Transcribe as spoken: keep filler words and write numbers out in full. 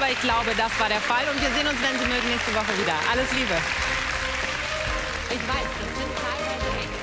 aber ich glaube, das war der Fall. Und wir sehen uns, wenn Sie mögen, nächste Woche wieder. Alles Liebe. Ich weiß, das sind teilweise echt